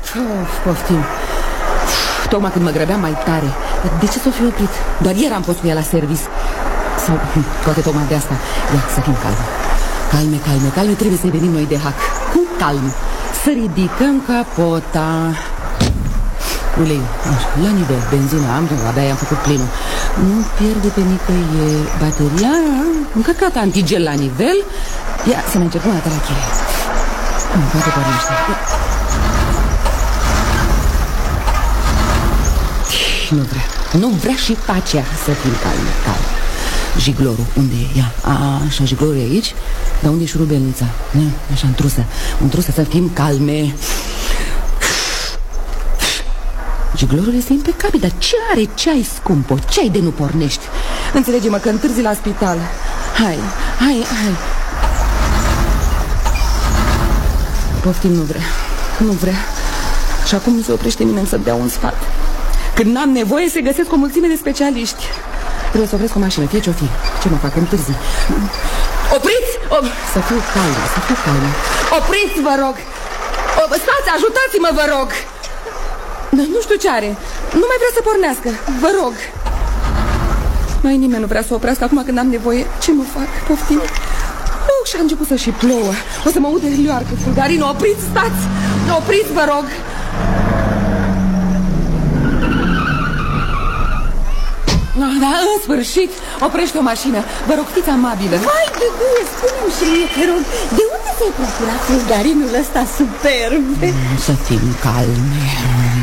Poftim. Tocmai când mă grăbeam mai tare. De ce s-o fi oprit? Doar ieri am fost cu ea la service. Sau poate tocmai de asta. Ia, să fim calmi. Calme, trebuie să-i venim noi de hack. Cu calm. Să ridicăm capota. Ulei, la nivel, benzină am, abia i-am făcut plinul. Nu pierde pe nicăieri. Bateria încărcată, antigel la nivel. Ia, să mai încercăm data la cheie. Poate pornește. Nu vrea și pacea. Să fim calmi. Jiglorul, unde e? Ia, așa, jiglorul e aici. Dar unde e șurubelnița? Așa, întrusă, să fim calme. Jiglorul este impecabil, dar ce are? Ce ai, scumpo? Ce ai de nu pornești? Înțelege-mă că întârzi la spital. Hai. Poftim, nu vrea. Și acum nu se oprește nimeni să-mi dea un sfat. Când n-am nevoie, se găsesc o mulțime de specialiști. Trebuie să opresc o mașină, fie ce-o fi. Ce mă fac, întârzi. Opriți! Să fiu calmă. Opriți, vă rog. Stați, ajutați-mă, vă rog. Nu știu ce are. Nu mai vrea să pornească, vă rog. Mai nimeni nu vrea să oprească acum când am nevoie. Ce mă fac, poftim? Și a început să și plouă. O să mă ude lioarcă, fulgarino. Opriți, stați! Opriți, vă rog. Da, în sfârșit, oprește o mașină. Vă rog, fiți amabilă. Hai, Duduie, spune-mi și mie, te rog, de unde ți-ai procurat fulgarinul ăsta superb? Să fim calmi.